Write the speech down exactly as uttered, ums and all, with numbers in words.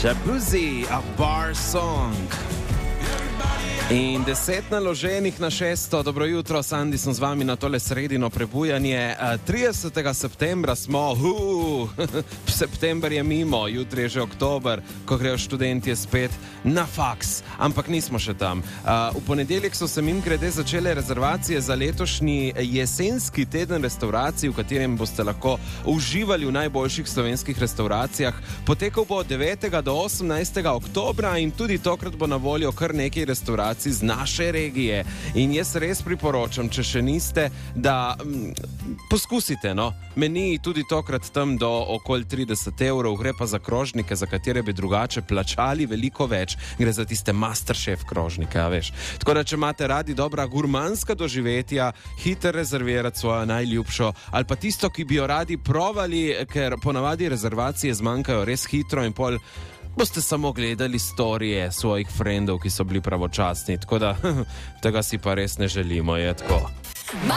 Shabuzi, a bar song. In deset naloženih na šesto. Dobro jutro, Sandi, sem z vami na tole sredino prebujanje. tridesetega septembra smo, uh, september je mimo, jutri je že oktober, ko grejo študentje spet na faks, ampak nismo še tam. Uh, v ponedeljek so se mimogrede začele rezervacije za letošnji jesenski teden restauracij, v katerem boste lahko uživali v najboljših slovenskih restauracijah. Potekal bo od devetega do osemnajstega oktobra in tudi tokrat bo na voljo kar nekaj restauracij z naše regije. In jaz res priporočam, če še niste, da m, poskusite, no. Meni tudi tokrat tam do okoli trideset evrov, gre pa za krožnike, za katere bi drugače plačali veliko več. Gre za tiste Masterchef krožnike, a veš. Tako da, če imate radi dobra gurmanska doživetja, hiter rezervirati svojo najljubšo, ali pa tisto, ki bi jo radi provali, ker ponavadi rezervacije zmanjkajo res hitro in pol boste samo gledali storije svojih frendov, ki so bili pravočasni. Tako da, tega si pa res ne želimo, je tako.